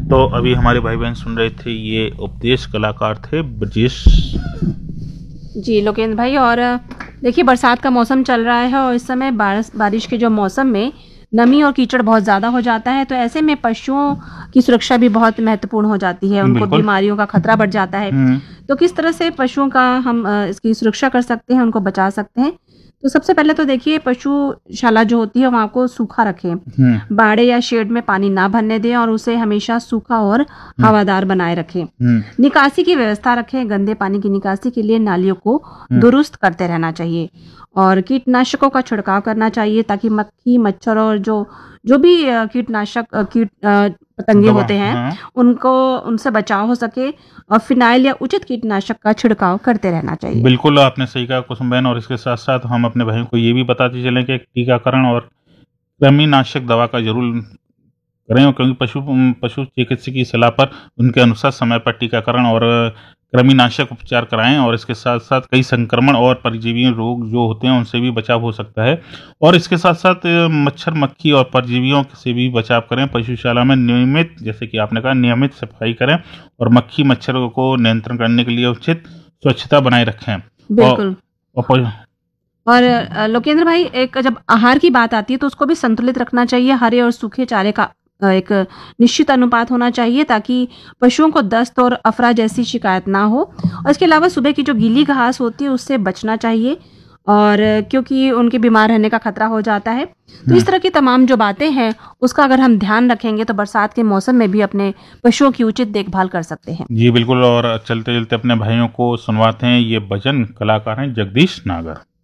तो अभी हमारे भाई बहन सुन रहे थे, ये उपदेश कलाकार थे ब्रजेश जी लोकेंद्र भाई। और देखिए बरसात का मौसम चल रहा है और इस समय बारिश के जो मौसम में नमी और कीचड़ बहुत ज़्यादा हो जाता है, तो ऐसे में पशुओं की सुरक्षा भी बहुत महत्वपूर्ण हो जाती है, उनको बिल्कुल। बीमारियों का खतरा बढ़ जाता है। तो किस तरह से पशुओं का हम इसकी सुरक्षा कर सकते हैं, उनको बचा सकते हैं? तो सबसे पहले तो देखिए पशुशाला जो होती है वहाँ को सूखा रखें, बाड़े या शेड में पानी ना भरने दें और उसे हमेशा सूखा और हवादार बनाए रखें। निकासी की व्यवस्था रखें, गंदे पानी की निकासी के लिए नालियों को दुरुस्त करते रहना चाहिए और कीटनाशकों का छिड़काव करना चाहिए ताकि मक्खी मच्छर और जो भी कीटनाशक पतंगे होते हैं उनसे बचाव हो सके और फिनाइल या उचित कीटनाशक का छिड़काव करते रहना चाहिए। बिल्कुल आपने सही कहा कुसुम बहन। और इसके साथ साथ हम अपने भाइयों को ये भी बताते चलें कि टीकाकरण और कृमिनाशक दवा का जरूर करें, क्योंकि पशु चिकित्सक की सलाह पर उनके अनुसार समय पर टीकाकरण और कृमिनाशक उपचार कराएं। और इसके साथ साथ कई संक्रमण और परजीवी रोग जो होते हैं उनसे भी बचाव हो सकता है। और इसके साथ साथ मच्छर मक्खी और परजीवियों से भी बचाव करें। पशुशाला में नियमित, जैसे कि आपने कहा, नियमित सफाई करें और मक्खी मच्छर को नियंत्रण करने के लिए उचित स्वच्छता बनाए रखें। बिल्कुल। और लोकेंद्र भाई, एक जब आहार की बात आती है तो उसको भी संतुलित रखना चाहिए। हरे और सूखे चारे का एक निश्चित अनुपात होना चाहिए ताकि पशुओं को दस्त और अफरा जैसी शिकायत ना हो। और इसके अलावा सुबह की जो गीली घास होती है उससे बचना चाहिए, और क्योंकि उनके बीमार रहने का खतरा हो जाता है। तो इस तरह की तमाम जो बातें हैं उसका अगर हम ध्यान रखेंगे तो बरसात के मौसम में भी अपने पशुओं की उचित देखभाल कर सकते हैं। जी बिल्कुल। और चलते चलते अपने भाइयों को सुनवाते हैं, ये भजन कलाकार हैं जगदीश नागर।